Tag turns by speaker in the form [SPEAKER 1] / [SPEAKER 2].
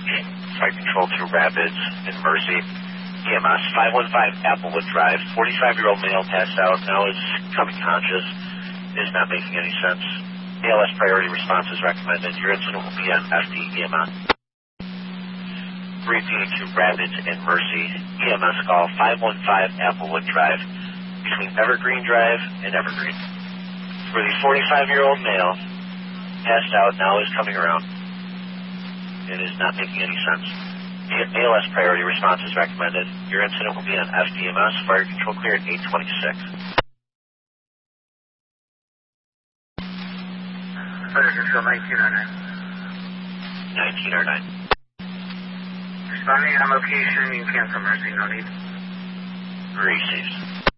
[SPEAKER 1] Fire Control to Rapids and Mercy. EMS 515 Applewood Drive. 45-year-old male passed out. Now is coming conscious. Is not making any sense. ALS priority response is recommended. Your incident will be on FD EMS. Repeating to Rapids and Mercy. EMS call 515 Applewood Drive between Evergreen Drive and Evergreen. For the 45-year-old male passed out, now is coming around. It is not making any sense. ALS priority response is recommended. Your incident will be on FDMS. Fire Control cleared 826.
[SPEAKER 2] Fire Control 1909.
[SPEAKER 1] 1909.
[SPEAKER 2] Responding on location, you can cancel Mercy, no need.
[SPEAKER 1] Received.